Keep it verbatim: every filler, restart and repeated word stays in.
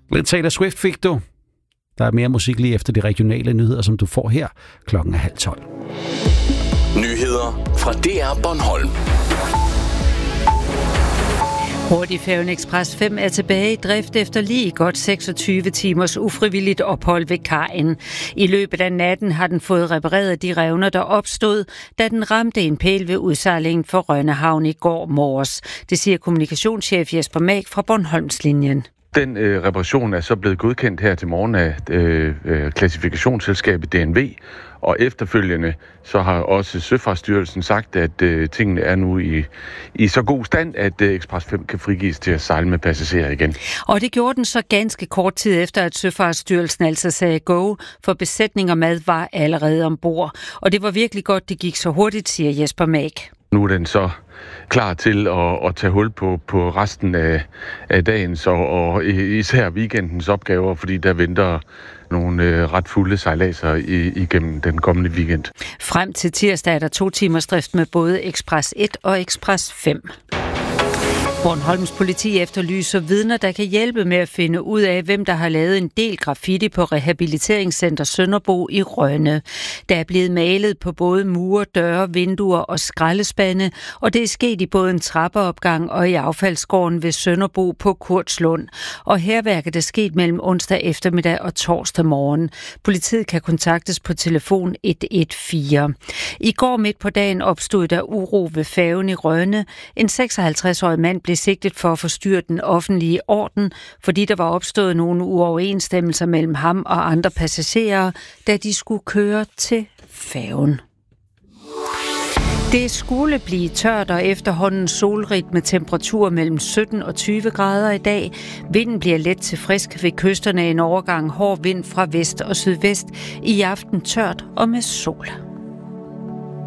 Lidt Taylor Swift fik du. Der er mere musik lige efter de regionale nyheder, som du får her klokken er halv tolv. Nyheder fra D R Bornholm. Hurtigfærgen Express fem er tilbage i drift efter lige godt seksogtyve timers ufrivilligt ophold ved kajen. I løbet af natten har den fået repareret de revner, der opstod, da den ramte en pæl ved udsejlingen for Rønne Havn i går morges. Det siger kommunikationschef Jesper Mag fra Bornholmslinjen. Den øh, reparation er så blevet godkendt her til morgen af øh, øh, klassifikationsselskabet D N V, og efterfølgende så har også Søfartsstyrelsen sagt, at øh, tingene er nu i, i så god stand, at øh, Express fem kan frigives til at sejle med passagerer igen. Og det gjorde den så ganske kort tid efter, at Søfartsstyrelsen altså sagde go, for besætning og mad var allerede ombord. Og det var virkelig godt, det gik så hurtigt, siger Jesper Mag. Nu er den så klar til at, at tage hul på, på resten af, af dagens og, og især weekendens opgaver, fordi der venter nogle øh, ret fulde sejladser i, igennem den kommende weekend. Frem til tirsdag er der to timers drift med både Express et og Express fem. Bornholms politi efterlyser vidner, der kan hjælpe med at finde ud af, hvem der har lavet en del graffiti på Rehabiliteringscenter Sønderbo i Rønne. Der er blevet malet på både mure, døre, vinduer og skraldespande, og det er sket i både en trappeopgang og i affaldsgården ved Sønderbo på Kurtslund. Og hærværket er sket mellem onsdag eftermiddag og torsdag morgen. Politiet kan kontaktes på telefon et et fire. I går midt på dagen opstod der uro ved færgen i Rønne. En seksoghalvtreds-årig mand blev sigtet for at forstyrre den offentlige orden, fordi der var opstået nogle uoverensstemmelser mellem ham og andre passagerer, da de skulle køre til færgen. Det skulle blive tørt og efterhånden solrigt med temperatur mellem sytten og tyve grader i dag. Vinden bliver let til frisk ved kysterne, en overgang hård vind fra vest og sydvest. I aften tørt og med sol.